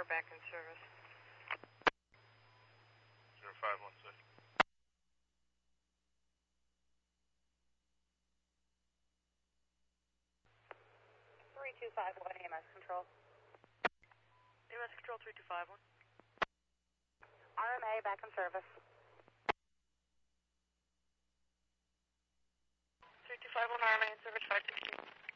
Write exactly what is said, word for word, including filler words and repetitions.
back in service. zero five one six. three two five one A M S Control. A M S Control three two five one. R M A back in service. three two five one R M A in service five sixteen.